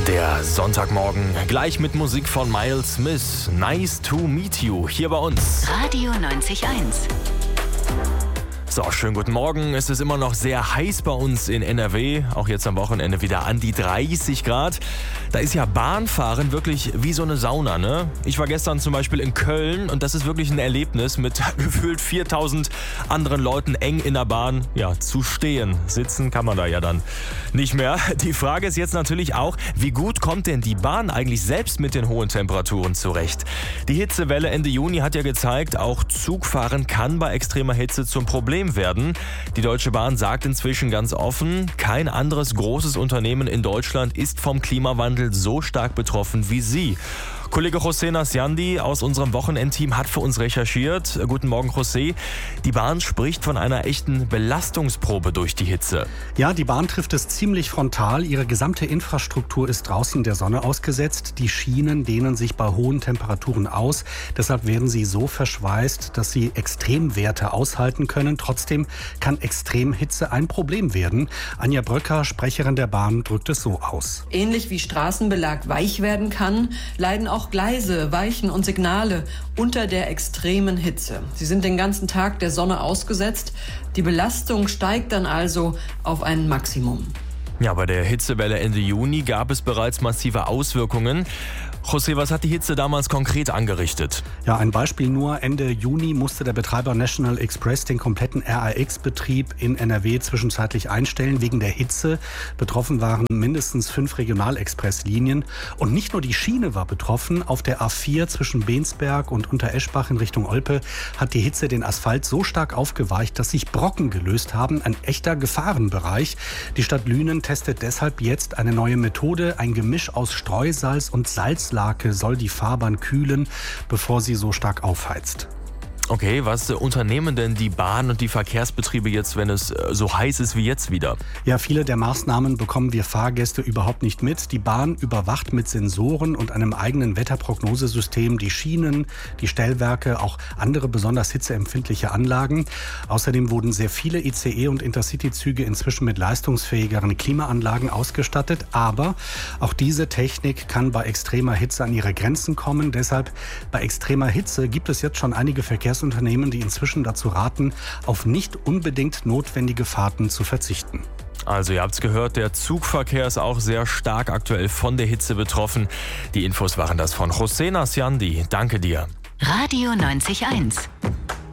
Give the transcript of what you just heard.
Der Sonntagmorgen gleich mit Musik von Miles Smith. Nice to meet you hier bei uns. Radio 90.1. So, schönen guten Morgen. Es ist immer noch sehr heiß bei uns in NRW. Auch jetzt am Wochenende wieder an die 30 Grad. Da ist ja Bahnfahren wirklich wie so eine Sauna, ne? Ich war gestern zum Beispiel in Köln und das ist wirklich ein Erlebnis, mit gefühlt 4000 anderen Leuten eng in der Bahn, ja, zu stehen. Sitzen kann man da ja dann nicht mehr. Die Frage ist jetzt natürlich auch, wie gut kommt denn die Bahn eigentlich selbst mit den hohen Temperaturen zurecht? Die Hitzewelle Ende Juni hat ja gezeigt, auch Zugfahren kann bei extremer Hitze zum Problem werden. Die Deutsche Bahn sagt inzwischen ganz offen, kein anderes großes Unternehmen in Deutschland ist vom Klimawandel so stark betroffen wie sie. Kollege José Nasciandi aus unserem Wochenendteam hat für uns recherchiert. Guten Morgen, José. Die Bahn spricht von einer echten Belastungsprobe durch die Hitze. Ja, die Bahn trifft es ziemlich frontal. Ihre gesamte Infrastruktur ist draußen der Sonne ausgesetzt. Die Schienen dehnen sich bei hohen Temperaturen aus. Deshalb werden sie so verschweißt, dass sie Extremwerte aushalten können. Trotzdem kann Extremhitze ein Problem werden. Anja Bröcker, Sprecherin der Bahn, drückt es so aus. Ähnlich wie Straßenbelag weich werden kann, leiden auch Gleise, Weichen und Signale unter der extremen Hitze. Sie sind den ganzen Tag der Sonne ausgesetzt. Die Belastung steigt dann also auf ein Maximum. Ja, bei der Hitzewelle Ende Juni gab es bereits massive Auswirkungen. José, was hat die Hitze damals konkret angerichtet? Ja, ein Beispiel nur. Ende Juni musste der Betreiber National Express den kompletten RAX-Betrieb in NRW zwischenzeitlich einstellen wegen der Hitze. Betroffen waren mindestens 5 Regionalexpresslinien. Und nicht nur die Schiene war betroffen. Auf der A4 zwischen Bensberg und Untereschbach in Richtung Olpe hat die Hitze den Asphalt so stark aufgeweicht, dass sich Brocken gelöst haben. Ein echter Gefahrenbereich. Die Stadt Lünen testet deshalb jetzt eine neue Methode. Ein Gemisch aus Streusalz und Salzlake soll die Fahrbahn kühlen, bevor sie so stark aufheizt. Okay, was unternehmen denn die Bahn und die Verkehrsbetriebe jetzt, wenn es so heiß ist wie jetzt wieder? Ja, viele der Maßnahmen bekommen wir Fahrgäste überhaupt nicht mit. Die Bahn überwacht mit Sensoren und einem eigenen Wetterprognosesystem die Schienen, die Stellwerke, auch andere besonders hitzeempfindliche Anlagen. Außerdem wurden sehr viele ICE- und Intercity-Züge inzwischen mit leistungsfähigeren Klimaanlagen ausgestattet. Aber auch diese Technik kann bei extremer Hitze an ihre Grenzen kommen. Deshalb bei extremer Hitze gibt es jetzt schon einige Verkehrsunternehmen, die inzwischen dazu raten, auf nicht unbedingt notwendige Fahrten zu verzichten. Also ihr habt's gehört, der Zugverkehr ist auch sehr stark aktuell von der Hitze betroffen. Die Infos waren das von José Nasciandi. Danke dir. Radio 90.1.